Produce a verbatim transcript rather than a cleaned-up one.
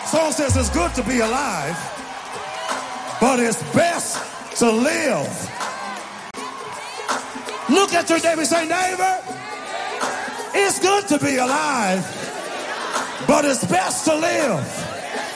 Song says it's good to be alive, but it's best to live. Look at your neighbor and say, neighbor, it's good to be alive, but it's best to live.